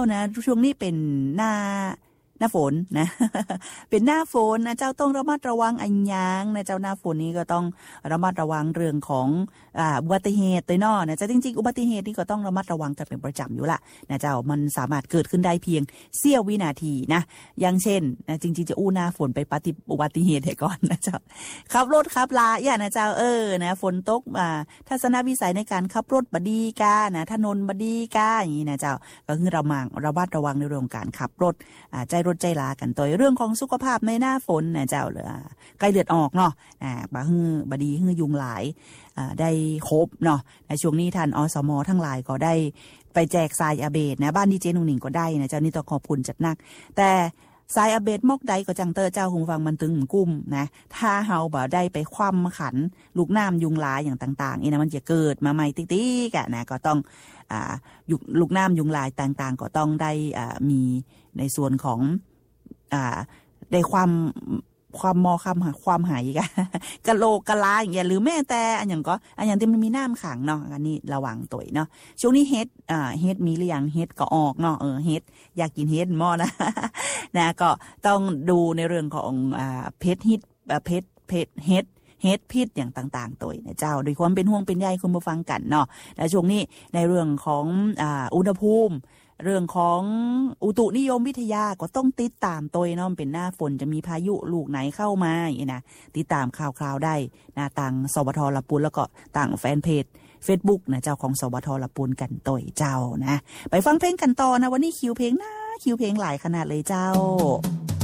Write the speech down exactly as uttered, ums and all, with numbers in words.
นะช่วงนี้เป็นหน้าหน้าฝนนะ เป็นหน้าฝนนะเจ้าต้องระมัดระวังอันยังนะเจ้าหน้าฝนนี้ก็ต้องระมัดระวังเรื่องของอ่าอุบัติเหตุตัวนอนะเจ้าจริงๆอุบัติเหตุนี่ก็ต้องระมัดระวังกันเป็นประจำอยู่ละนะเจ้ามันสามารถเกิดขึ้นได้เพียงเสี้ยววินาทีนะอย่างเช่นนะจริงๆจะอู้หน้าฝนไปปฏิอุบัติเหตุให้ก่อนนะเจ้าขับรถขับลาอย่านะเจ้าเออนะฝนตกอ่าทัศนวิสัยในการขับรถบดีกานะถนนบดีกาอย่างนี้นะเจ้าก็คือระมังระมัดระวังในเรื่องการขับรถอ่าใจรถใจลากันตัวเรื่องของสุขภาพในหน้าฝนนะเจ้าเลยใกล้เลือดออกเนาะอ่าบาฮือบดีฮือยุงหลายอ่าได้ครบเนาะในช่วงนี้ท่านอสมทั้งหลายก็ได้ไปแจกทรายอาเบดนะบ้านดีเจนุ่งหนิงก็ได้นะเจ้านี่ต้องขอบคุณจัดนักแต่ทรายอาเบดมอกใดก็จังเตอร์เจ้าหูฟังมันตึงกุ้มนะถ้าเฮาบ่ได้ไปคว่ำขันลูกน้ำยุงลายอย่างต่างๆนี่นะมันจะเกิดมาใหม่ติ๊กๆอ่ะนะก็ต้องอ่าลูกน้ำยุงลายต่างๆก็ต้องได้อ่ามีในส่วนของอ่าได้ความความมอคำความหายกันกะโลกะลาอย่างเงี้ยหรือแม่แต่อันอย่างก็อันอย่างที่มันมีน้ำขังเนาะอันนี้ระวังตัวเนาะช่วงนี้เฮ็ดอ่าเฮ็ดมีหรือยังเฮ็ดก็ออกเนาะเออเฮ็ดอยากกินเฮ็ดหม้อนะ นะก็ต้องดูในเรื่องของอ่าเพชรฮิตเพชรเพชรเฮ็ดเฮ็ดพิษอย่างต่างๆตัวนะเจ้าโดยความเป็นห่วงเป็นใยคุณผู้ฟังกันเนาะและช่วงนี้ในเรื่องของอ่าอุณหภูมิเรื่องของอุตุนิยมวิทยาก็ต้องติดตามตัวเนาะเป็นหน้าฝนจะมีพายุลูกไหนเข้ามาอย่างนี้นะติดตามข่าวๆได้นะต่างสวทลปูนแล้วก็ต่างแฟนเพจ Facebook นะเจ้าของสวทลปูนกันตัวเจ้านะไปฟังเพลงกันต่อนะวันนี้คิวเพลงนะคิวเพลงหลายขนาดเลยเจ้า